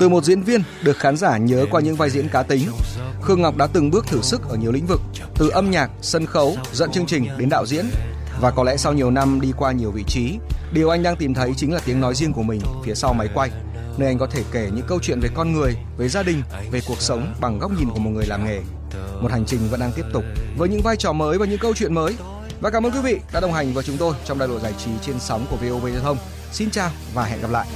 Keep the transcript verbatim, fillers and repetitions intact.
Từ một diễn viên được khán giả nhớ qua những vai diễn cá tính, Khương Ngọc đã từng bước thử sức ở nhiều lĩnh vực, từ âm nhạc, sân khấu, dẫn chương trình đến đạo diễn. Và có lẽ sau nhiều năm đi qua nhiều vị trí, điều anh đang tìm thấy chính là tiếng nói riêng của mình phía sau máy quay, nơi anh có thể kể những câu chuyện về con người, về gia đình, về cuộc sống bằng góc nhìn của một người làm nghề. Một hành trình vẫn đang tiếp tục với những vai trò mới và những câu chuyện mới. Và cảm ơn quý vị đã đồng hành với chúng tôi trong đại lộ giải trí trên sóng của vê o vê Giao thông. Xin chào và hẹn gặp lại.